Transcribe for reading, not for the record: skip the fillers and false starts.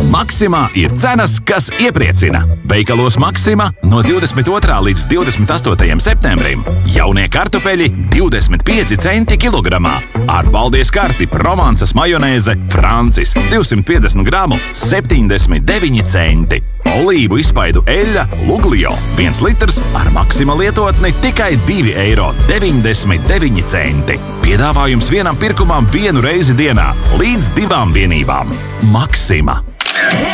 Maksimā ir cenas, kas iepriecina. Veikalos Maksima no 22. līdz 28. septembrim jaunie kartupeļi 25 centi kilogramā. Ar baldies karti Provansas majonēze Francis 250 gramu 79 centi. Olīvu izspaidu eļļa Luglio 1 litrs ar Maksima lietotni tikai 2,99 eiro. Piedāvājums vienam pirkumam 1 reizi dienā līdz 2 vienībām. Maksima.